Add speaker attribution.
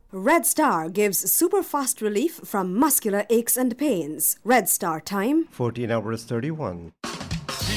Speaker 1: Red Star gives super fast relief from muscular aches and pains. Red Star time
Speaker 2: 14 hours 31.